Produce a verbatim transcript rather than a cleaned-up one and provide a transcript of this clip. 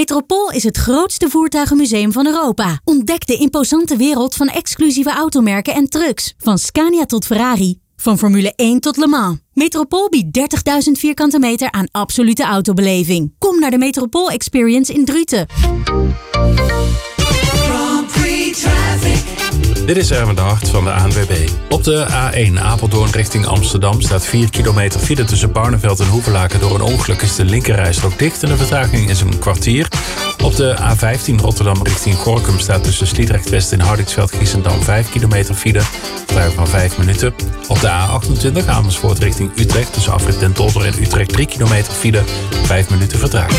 Metropool is het grootste voertuigenmuseum van Europa. Ontdek de imposante wereld van exclusieve automerken en trucks. Van Scania tot Ferrari. Van Formule één tot Le Mans. Metropool biedt dertigduizend vierkante meter aan absolute autobeleving. Kom naar de Metropool Experience in Druten. Dit is Erwin de Hart van de A N W B. Op de A één Apeldoorn richting Amsterdam staat vier kilometer file tussen Barneveld en Hoevelaken. Door een ongeluk is de linkerrijstrook dicht en de vertraging is een kwartier. Op de A vijftien Rotterdam richting Gorinchem staat tussen Sliedrecht West en Hardingsveld-Giessendam vijf kilometer file. Vertraging van vijf minuten. Op de A achtentwintig Amersfoort richting Utrecht tussen Afrit Den Dolder en Utrecht drie kilometer file. vijf minuten vertraging.